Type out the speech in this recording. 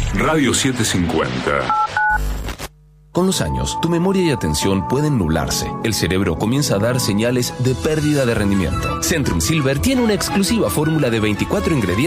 Radio 750. Con los años, tu memoria y atención pueden nublarse. El cerebro comienza a dar señales de pérdida de rendimiento. Centrum Silver tiene una exclusiva fórmula de 24 ingredientes